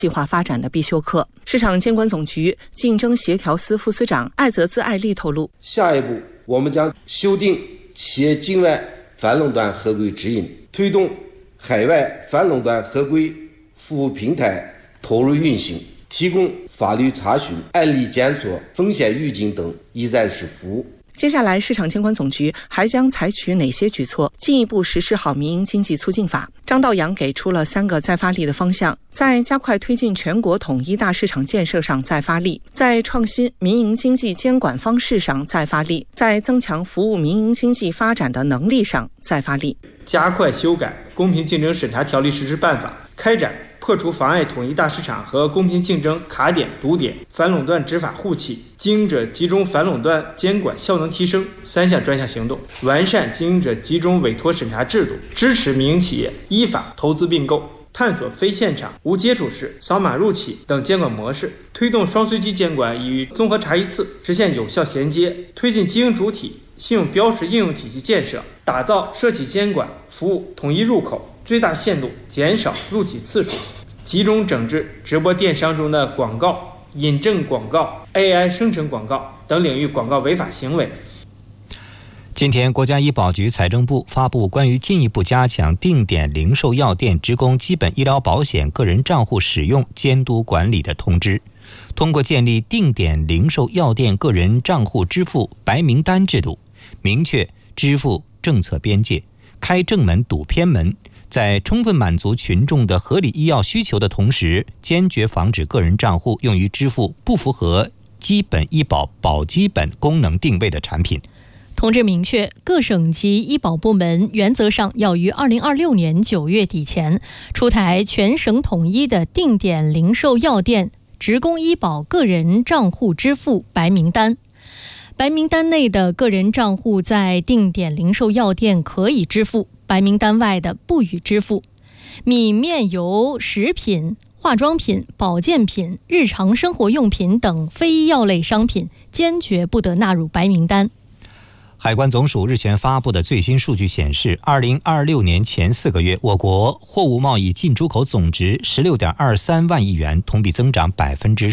计划发展的必修课。市场监管总局竞争协调司副司长艾泽兹艾利透露， 下一步我们将修订企业境外反垄断合规指引，推动海外反垄断合规服务平台投入运行，提供法律查询、案例检索、风险预警等一站式服务。 接下来，市场监管总局还将采取哪些举措，进一步实施好民营经济促进法？张道阳给出了3个再发力的方向：在加快推进全国统一大市场建设上再发力，在创新民营经济监管方式上再发力，在增强服务民营经济发展的能力上再发力。 加快修改《公平竞争审查条例实施办法》，开展破除妨碍统一大市场和公平竞争卡点、堵点、反垄断执法护企、经营者集中反垄断监管效能提升3项专项行动，完善经营者集中委托审查制度，支持民营企业依法投资并购，探索非现场、无接触式、扫码入企等监管模式，推动双随机监管与综合查一次，实现有效衔接，推进经营主体信用标识应用体系建设，打造社企监管服务统一入口，最大限度减少入企次数，集中整治直播电商中的广告、引证广告、AI 生成广告等领域广告违法行为。 今天，国家医保局、财政部发布关于进一步加强定点零售药店职工基本医疗保险个人账户使用监督管理的通知。通过建立定点零售药店个人账户支付白名单制度，明确支付政策边界，开正门堵偏门，在充分满足群众的合理医药需求的同时，坚决防止个人账户用于支付不符合基本医保保基本功能定位的产品。 通知明确，各省级医保部门原则上要于2026年9月底前出台全省统一的定点零售药店职工医保个人账户支付白名单。白名单内的个人账户在定点零售药店可以支付，白名单外的不予支付。米面油、食品、化妆品、保健品、日常生活用品等非医药类商品坚决不得纳入白名单。 海关总署日前发布的最新数据显示，2026年前4个月，我国货物贸易进出口总值16.23万亿元，同比增长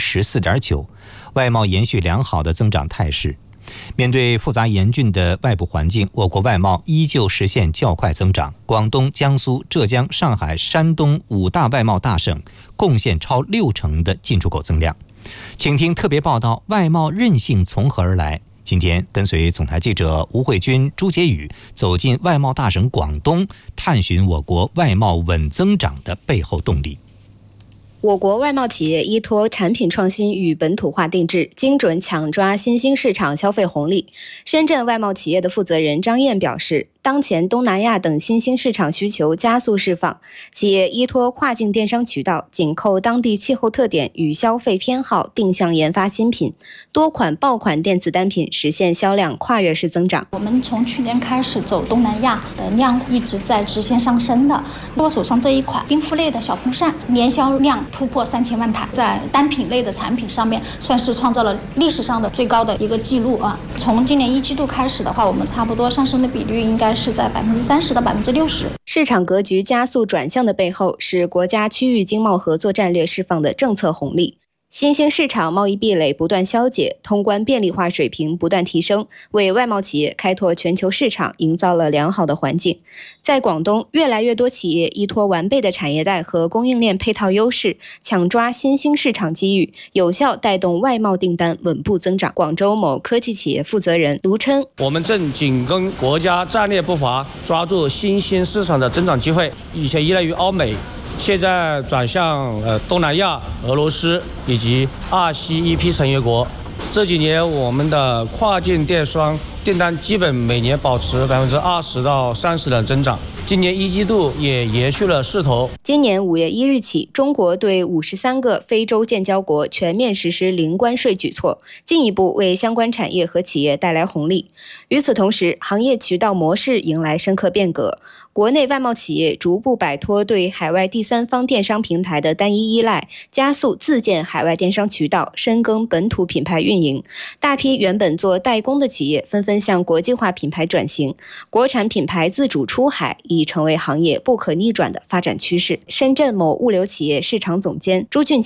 14.9%，外贸延续良好的增长态势。面对复杂严峻的外部环境，我国外贸依旧实现较快增长。广东、江苏、浙江、上海、山东5大外贸大省贡献超60%的进出口增量。请听特别报道：外贸韧性从何而来？今天跟随总台记者吴慧君、朱杰宇走进外贸大省广东，探寻我国外贸稳增长的背后动力。 我国外贸企业依托产品创新与本土化定制，精准抢抓新兴市场消费红利。深圳外贸企业的负责人张燕表示，当前东南亚等新兴市场需求加速释放，企业依托跨境电商渠道，紧扣当地气候特点与消费偏好，定向研发新品，多款爆款电子单品实现销量跨越式增长。 我们从去年开始走东南亚的量一直在直线上升的。我手上这一款冰敷类的小风扇，年销量突破3000万台，在单品类的产品上面算是创造了历史上的最高的一个记录啊！从今年1季度开始的话，我们差不多上升的比率应该是在30%到60%。 市场格局加速转向的背后，是国家区域经贸合作战略释放的政策红利。新兴市场贸易壁垒不断消解，通关便利化水平不断提升，为外贸企业开拓全球市场营造了良好的环境。在广东，越来越多企业依托完备的产业带和供应链配套优势，抢抓新兴市场机遇，有效带动外贸订单稳步增长。广州某科技企业负责人卢琛： 我们正紧跟国家战略步伐，抓住新兴市场的增长机会。以前依赖于欧美，现在转向东南亚、俄罗斯以及RCEP 成员国。这几年我们的跨境电商订单基本每年保持20%到30%的增长，今年1季度也延续了势头。 今年5月1日起，中国对53个非洲建交国全面实施零关税举措，进一步为相关产业和企业带来红利。与此同时，行业渠道模式迎来深刻变革。国内外贸企业逐步摆脱对海外第三方电商平台的单一依赖，加速自建海外电商渠道，深耕本土品牌运营。大批原本做代工的企业纷纷向国际化品牌转型，国产品牌自主出海已成为行业不可逆转的发展趋势。深圳某物流企业市场总监朱俊